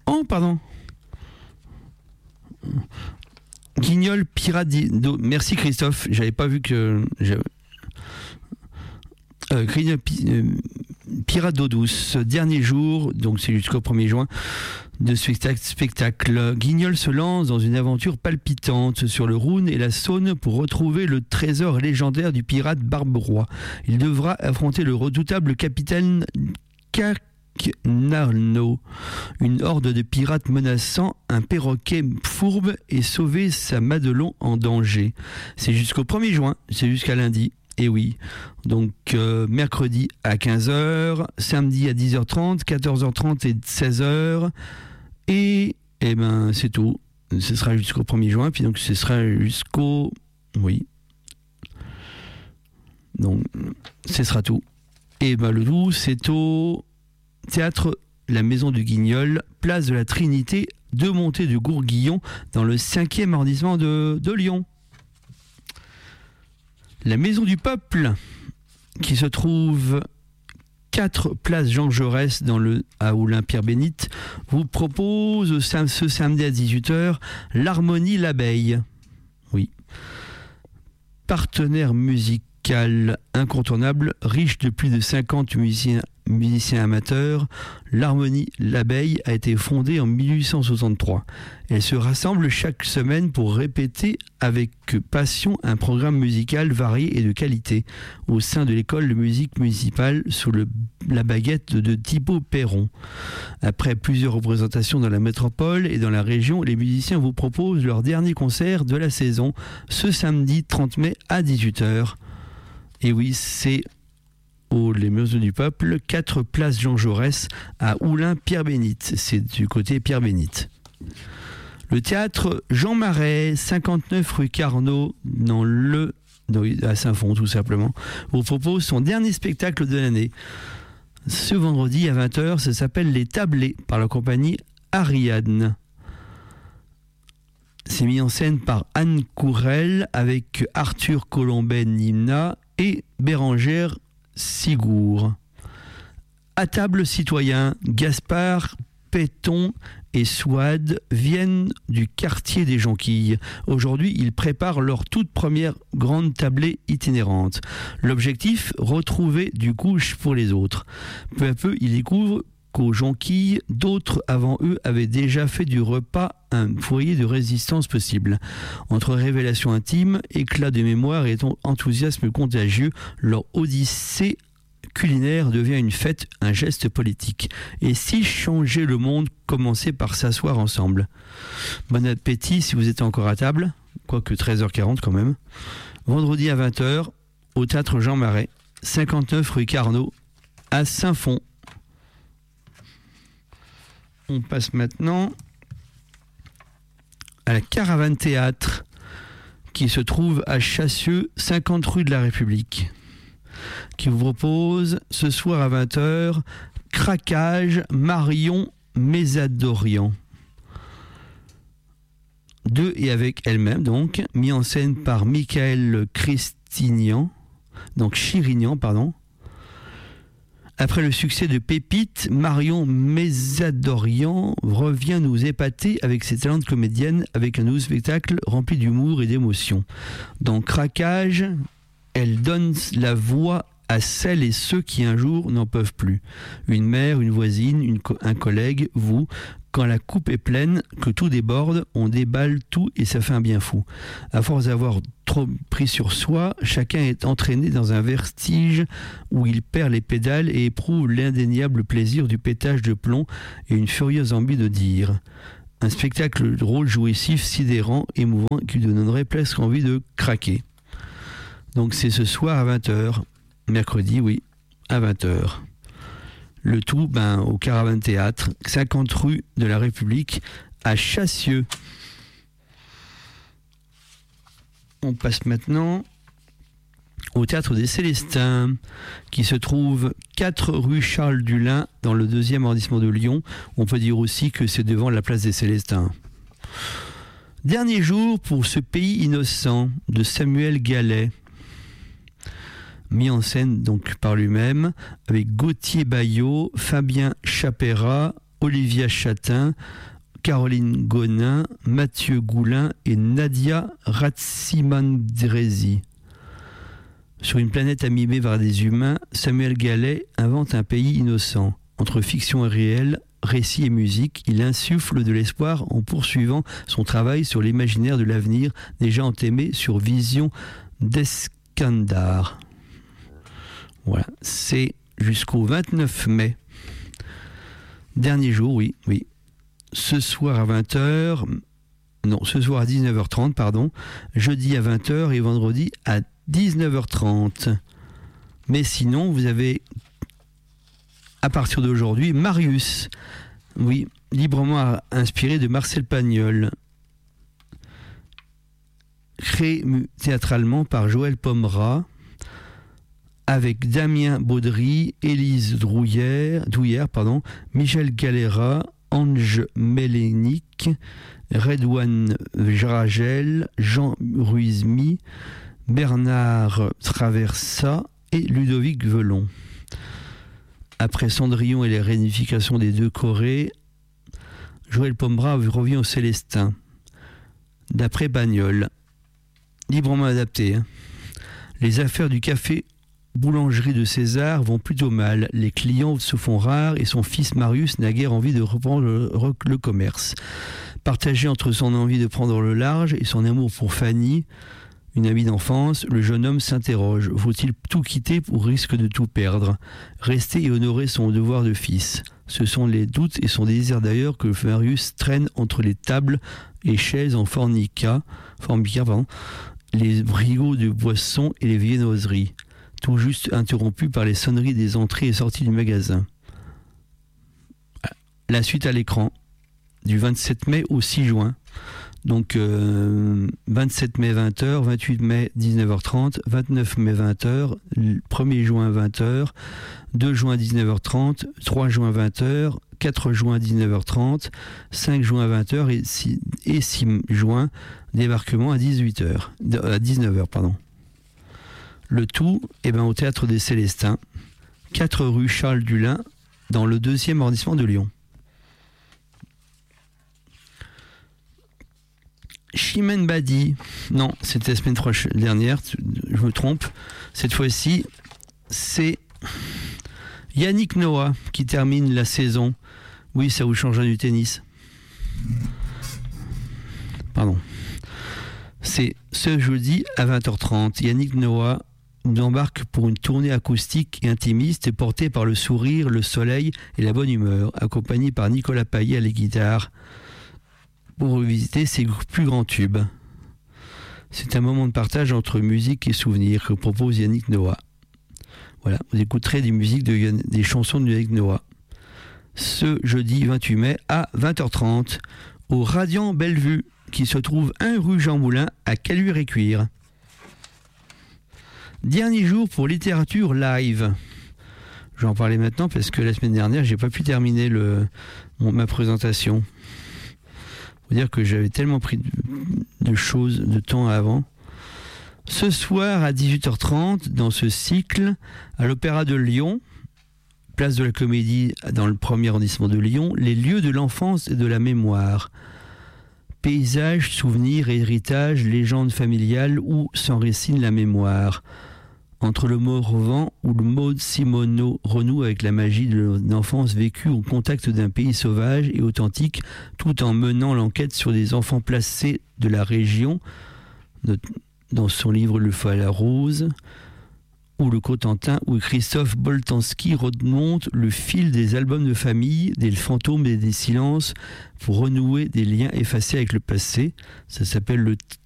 Oh, pardon. Guignol pirate d'eau. Merci Christophe, j'avais pas vu que. Guignol pirate d'eau douce. Dernier jour, donc c'est jusqu'au 1er juin, de spectacle. Guignol se lance dans une aventure palpitante sur le Rhône et la Saône pour retrouver le trésor légendaire du pirate Barbe-Roi. Il devra affronter le redoutable capitaine Narno, une horde de pirates menaçant un perroquet fourbe et sauver sa Madelon en danger. C'est jusqu'au 1er juin, c'est jusqu'à lundi. Et oui, donc mercredi à 15h, samedi à 10h30, 14h30 et 16h. Et ben c'est tout. Ce sera jusqu'au 1er juin, puis donc ce sera jusqu'au... Oui. Donc ce sera tout. Et ben le tout, c'est au théâtre La Maison du Guignol, place de la Trinité, 2 montées de Gourguillon, dans le 5e arrondissement de Lyon. La Maison du Peuple, qui se trouve 4 place Jean Jaurès à Oulin-Pierre-Bénite, vous propose ce samedi à 18h l'Harmonie L'Abeille. Oui. Partenaire musical incontournable, riche de plus de 50 musiciens amateurs, l'Harmonie L'Abeille a été fondée en 1863. Elle se rassemble chaque semaine pour répéter avec passion un programme musical varié et de qualité au sein de l'école de musique municipale sous la baguette de Thibaut Perron. Après plusieurs représentations dans la métropole et dans la région, les musiciens vous proposent leur dernier concert de la saison ce samedi 30 mai à 18h. Et oui, c'est les Maisons du Peuple, 4 place Jean Jaurès à Oulin-Pierre-Bénite. C'est du côté Pierre-Bénite. Le théâtre Jean Marais, 59 rue Carnot, à Saint-Fond tout simplement, vous propose son dernier spectacle de l'année. Ce vendredi à 20h, ça s'appelle Les Tablés par la compagnie Ariadne. C'est mis en scène par Anne Courel avec Arthur Colombet-Nimna et Bérangère Sigour. À table, citoyens, Gaspard, Péton et Souad viennent du quartier des Jonquilles. Aujourd'hui, ils préparent leur toute première grande tablée itinérante. L'objectif, retrouver du couche pour les autres. Peu à peu, ils découvrent qu'aux Jonquilles, d'autres avant eux avaient déjà fait du repas un foyer de résistance possible. Entre révélations intimes, éclat de mémoire et enthousiasme contagieux, leur odyssée culinaire devient une fête, un geste politique. Et si changer le monde commençait par s'asseoir ensemble? Bon appétit si vous êtes encore à table, quoique 13h40 quand même. Vendredi à 20h, au théâtre Jean Marais, 59 rue Carnot, à Saint-Fond. On passe maintenant à la Caravane Théâtre qui se trouve à Chassieux, 50 rue de la République, qui vous propose ce soir à 20h Craquage Marion Mésadorian. De et avec elle-même, donc, mis en scène par Michael Chirignan. Après le succès de Pépite, Marion Mésadorian revient nous épater avec ses talents de comédienne avec un nouveau spectacle rempli d'humour et d'émotion. Dans Craquage, elle donne la voix à celles et ceux qui un jour n'en peuvent plus. Une mère, une voisine, un collègue, vous. Quand la coupe est pleine, que tout déborde, on déballe tout et ça fait un bien fou. À force d'avoir trop pris sur soi, chacun est entraîné dans un vertige où il perd les pédales et éprouve l'indéniable plaisir du pétage de plomb et une furieuse envie de dire. Un spectacle drôle, jouissif, sidérant, émouvant, qui lui donnerait presque envie de craquer. Donc c'est ce soir à 20h. Mercredi, oui, à 20h. Le tout au Caravane Théâtre, 50 rue de la République, à Chassieux. On passe maintenant au Théâtre des Célestins, qui se trouve 4 rue Charles Dulin, dans le 2e arrondissement de Lyon. On peut dire aussi que c'est devant la place des Célestins. Dernier jour pour ce pays innocent, de Samuel Gallet. Mis en scène donc par lui-même, avec Gauthier Bayot, Fabien Chapera, Olivia Chatin, Caroline Gonin, Mathieu Goulin et Nadia Ratsimandresi. Sur une planète amimée par des humains, Samuel Gallet invente un pays innocent. Entre fiction et réel, récit et musique, il insuffle de l'espoir en poursuivant son travail sur l'imaginaire de l'avenir déjà entamé sur Vision d'Eskandar. Voilà, c'est jusqu'au 29 mai. Dernier jour, oui. Ce soir à 20h, ce soir à 19h30, pardon, jeudi à 20h et vendredi à 19h30. Mais sinon, vous avez, à partir d'aujourd'hui, Marius. Oui, librement inspiré de Marcel Pagnol. Créé théâtralement par Joël Pomera, avec Damien Baudry, Élise Douillère, Michel Galera, Ange Mélénic, Redouane Ragel, Jean Ruizmi, Bernard Traversa et Ludovic Velon. Après Cendrillon et les réunifications des deux Corées, Joël Pomera revient au Célestin. D'après Pagnol, librement adapté. Les affaires du café Boulangerie de César vont plutôt mal. Les clients se font rares et son fils Marius n'a guère envie de reprendre le commerce. Partagé entre son envie de prendre le large et son amour pour Fanny, une amie d'enfance, le jeune homme s'interroge. Faut-il tout quitter au risque de tout perdre? Rester et honorer son devoir de fils. Ce sont les doutes et son désir d'ailleurs que Marius traîne entre les tables et chaises en formica, les brigots de boissons et les viennoiseries, tout juste interrompu par les sonneries des entrées et sorties du magasin. La suite à l'écran, du 27 mai au 6 juin. Donc 27 mai 20h, 28 mai 19h30, 29 mai 20h, 1er juin 20h, 2 juin 19h30, 3 juin 20h, 4 juin 19h30, 5 juin 20h et 6 juin, débarquement à 19h. Le tout au Théâtre des Célestins, 4 rue Charles Dulin, dans le 2e arrondissement de Lyon. Chimène Badi, non, c'était la semaine dernière, je me trompe. Cette fois-ci, c'est Yannick Noah qui termine la saison. Oui, ça vous changera du tennis. Pardon. C'est ce jeudi à 20h30. Yannick Noah nous embarque pour une tournée acoustique et intimiste portée par le sourire, le soleil et la bonne humeur, accompagné par Nicolas Paillet à la guitare, pour revisiter ses plus grands tubes. C'est un moment de partage entre musique et souvenirs que propose Yannick Noah. Voilà, vous écouterez des chansons de Yannick Noah ce jeudi 28 mai à 20h30 au Radiant Bellevue, qui se trouve 1 rue Jean Moulin à Caluire-et-Cuire. Dernier jour pour littérature live. Je vais en parler maintenant parce que la semaine dernière, j'ai pas pu terminer ma présentation. Faut dire que j'avais tellement pris de temps avant. Ce soir à 18h30, dans ce cycle, à l'Opéra de Lyon, place de la Comédie dans le 1er arrondissement de Lyon, les lieux de l'enfance et de la mémoire. Paysages, souvenirs, héritages, légendes familiales où s'enracine la mémoire. Entre le Morvan où le Maud Simoneau renoue avec la magie de l'enfance vécue au contact d'un pays sauvage et authentique, tout en menant l'enquête sur des enfants placés de la région, dans son livre Le Feu à la Rose, ou Le Cotentin, où Christophe Boltanski remonte le fil des albums de famille, des fantômes et des silences, pour renouer des liens effacés avec le passé. Ça s'appelle